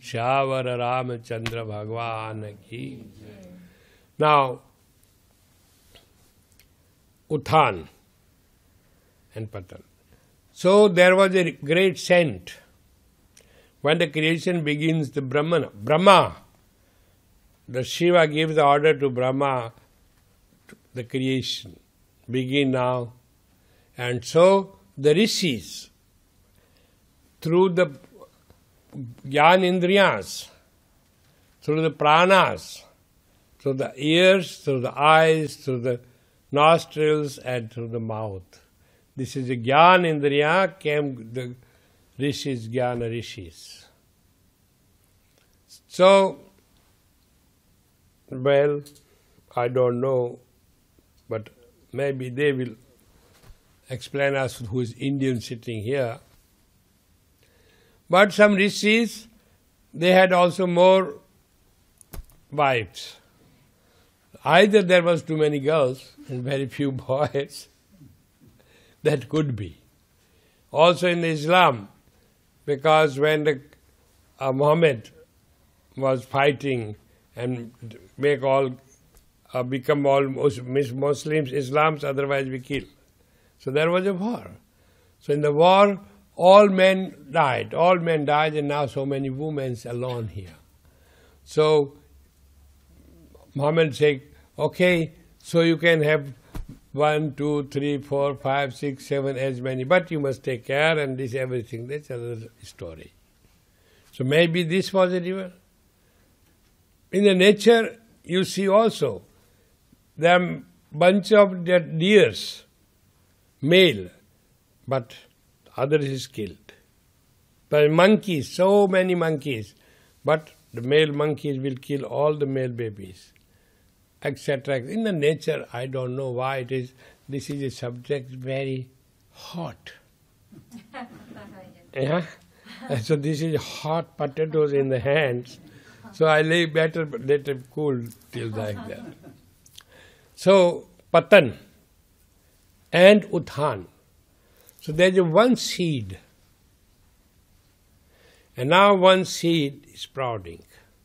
Shyavara Ramachandra Bhagwan ki. Now, Uthan and Patan. So there was a great scent. When the creation begins, the Brahma, the Shiva gives the order to Brahma, the creation, begin now. And so the rishis, through the Gyan Indriyas, through the pranas, through the ears, through the eyes, through the nostrils and through the mouth. This is the Gyan Indriya, came the rishis, Jnana rishis. So, well, I don't know, but maybe they will explain us who is Indian sitting here. But some rishis, they had also more wives. Either there was too many girls and very few boys. That could be. Also in Islam, because when Muhammad was fighting and become all Muslims, Islams, otherwise we kill. So there was a war. So in the war, all men died. All men died, and now so many women alone here. So Muhammad said, okay, so you can have 1, 2, 3, 4, 5, 6, 7, as many, but you must take care and this everything. That's another story. So maybe this was a river. In the nature, you see also, there are bunch of deers, male, but others is killed. But monkeys, so many monkeys, but the male monkeys will kill all the male babies, etc. In the nature, I don't know why it is. This is a subject very hot. Yeah? So this is hot potatoes in the hands. So I better let it cool till like that. So Patan and Uthan. So there is one seed. And now one seed is sprouting.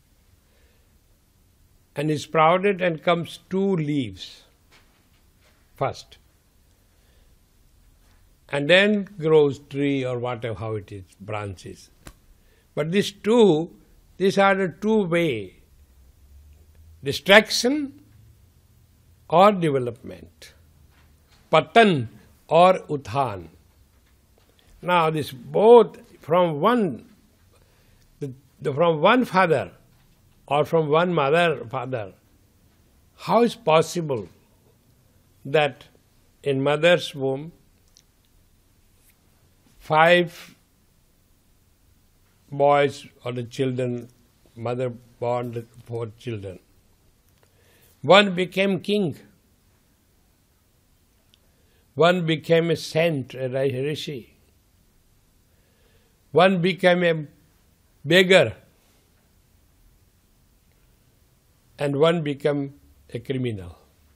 And is sprouted and comes 2 leaves first. And then grows tree or whatever, how it is, branches. But these are the 2 way, distraction or development, Patan or Uthan. Now this both from one father or from one father, how is possible that in mother's womb 5 boys or the children, mother born 4 children. One became king. One became a saint, a rishi. One became a beggar. And one became a criminal.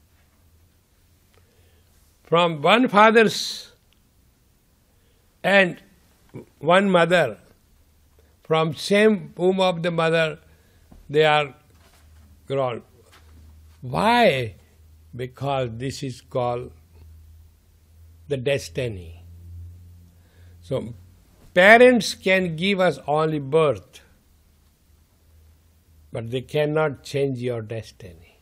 From one father's and one mother, from same womb of the mother, they are grown. Why? Because this is called the destiny. So parents can give us only birth, but they cannot change your destiny.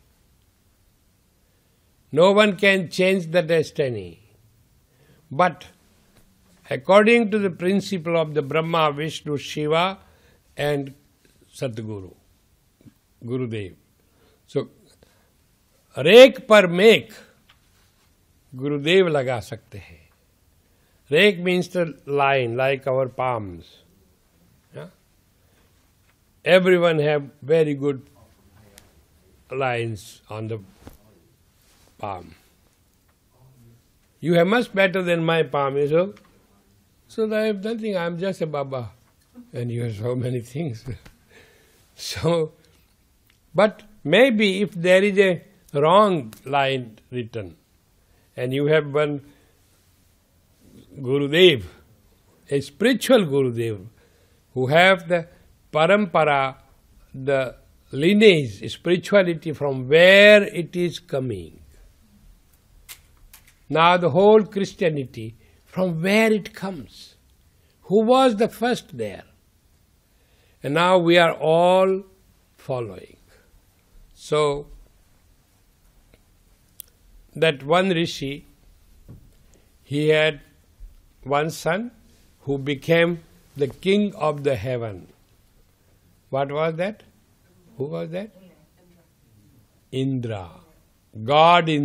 No one can change the destiny. But according to the principle of the Brahma, Vishnu, Shiva and Sadguru, Gurudev. So, rake पर make Gurudev लगा सकते हैं. Rake means the line, like our palms. Yeah? Everyone have very good lines on the palm. You have much better than my palm, is it? So I have nothing, I am just a Baba. And you have so many things. So, but maybe if there is a wrong line written, and you have one Gurudev, a spiritual Gurudev, who have the parampara, the lineage, spirituality, from where it is coming. Now the whole Christianity, from where it comes. Who was the first there? And now we are all following. So, that one rishi, he had one son who became the king of the heaven. What was that? Who was that? Indra. God